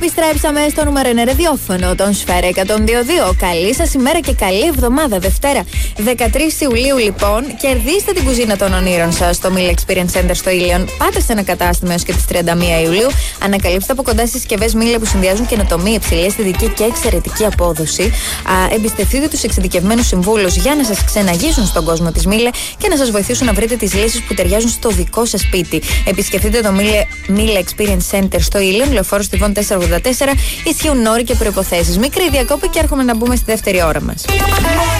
Επιστρέψαμε στο νούμερο 1 ραδιόφωνο, τον Σφαίρα 102.2. Καλή σας ημέρα και καλή εβδομάδα. Δευτέρα 13 Ιουλίου, λοιπόν. Κερδίστε την κουζίνα των ονείρων σας στο Miele Experience Center στο Ήλιον. Πάτε σε ένα κατάστημα έως και τις 31 Ιουλίου. Ανακαλύψτε από κοντά συσκευές Miele που συνδυάζουν καινοτομία, υψηλή αισθητική και εξαιρετική απόδοση. Εμπιστευτείτε τους εξειδικευμένους συμβούλους για να σας ξεναγήσουν στον κόσμο της Miele και να σας βοηθήσουν να βρείτε τις λύσεις που ταιριάζουν στο δικό σας σπίτι. Επισκεφτείτε το Miele Experience Center στο Ήλιον, Λεωφόρο Στιβών 484. Ισχύουν όροι και προϋποθέσεις. Μικρή διακόπη και έρχομαι να μπούμε στη δεύτερη ώρα μας.